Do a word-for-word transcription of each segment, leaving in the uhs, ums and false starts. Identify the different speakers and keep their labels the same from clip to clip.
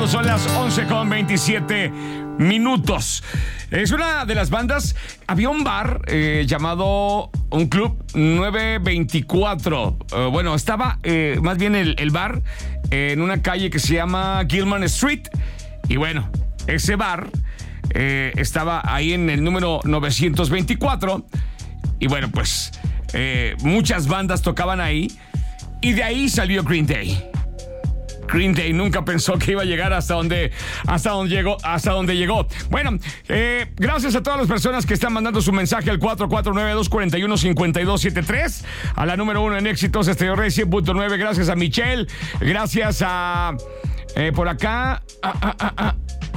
Speaker 1: cuando son las once con veintisiete minutos. Es una de las bandas. Había un bar eh, llamado un club nueve veinticuatro. Uh, bueno, estaba eh, más bien el, el bar eh, en una calle que se llama Gilman Street. Y bueno, ese bar eh, estaba ahí en el número novecientos veinticuatro. Y bueno, pues eh, muchas bandas tocaban ahí. Y de ahí salió Green Day. Green Day nunca pensó que iba a llegar hasta donde, hasta donde llegó, hasta donde llegó. Bueno, eh, gracias a todas las personas que están mandando su mensaje al cuatro cuatro nueve, dos cuatro uno, cinco dos siete tres, a la número uno en éxitos, Estéreo Rey cien punto nueve. Gracias a Michelle, gracias a eh, por acá, ah, ah, ah, ah.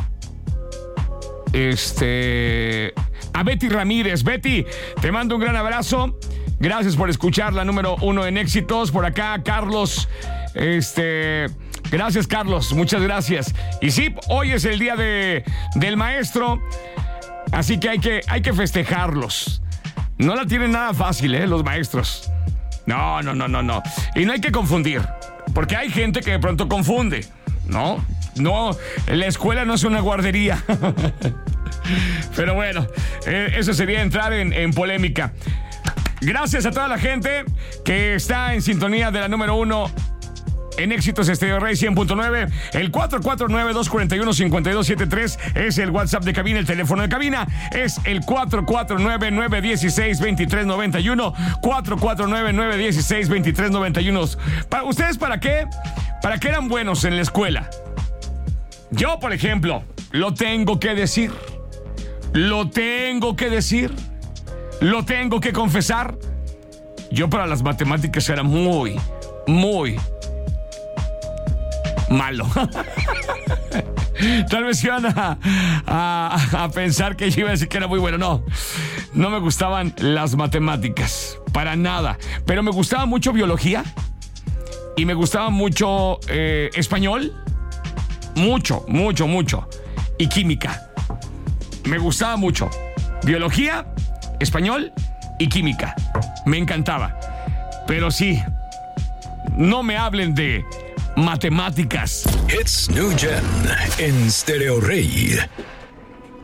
Speaker 1: este, a Betty Ramírez. Betty, te mando un gran abrazo. Gracias por escuchar la número uno en éxitos. Por acá, Carlos, este... Gracias, Carlos, muchas gracias. Y sí, hoy es el día de, del maestro, así que hay, que hay que festejarlos. No la tienen nada fácil, ¿eh? Los maestros. No, no, no, no, no. Y no hay que confundir, porque hay gente que de pronto confunde, ¿no? No, la escuela no es una guardería. Pero bueno, eh, eso sería entrar en, en polémica. Gracias a toda la gente que está en sintonía de la número uno en éxitos, Estéreo Rey cien punto nueve. El cuatro cuatro nueve, dos cuatro uno, cinco dos siete tres es el WhatsApp de cabina. El teléfono de cabina es el cuatro cuatro nueve, nueve uno seis, dos tres nueve uno. cuatro cuatro nueve, nueve uno seis, dos tres nueve uno. ¿Para ustedes para qué? ¿Para qué eran buenos en la escuela? Yo, por ejemplo, lo tengo que decir. Lo tengo que decir. Lo tengo que confesar. Yo para las matemáticas era muy, muy malo. Tal vez iban a, a, a pensar que yo iba a decir que era muy bueno. No, no me gustaban las matemáticas, para nada. Pero me gustaba mucho biología y me gustaba mucho eh, español. Mucho, mucho, mucho. Y química. Me gustaba mucho. Biología, español y química. Me encantaba. Pero sí, no me hablen de matemáticas.
Speaker 2: Hits New Gen en Estéreo Rey.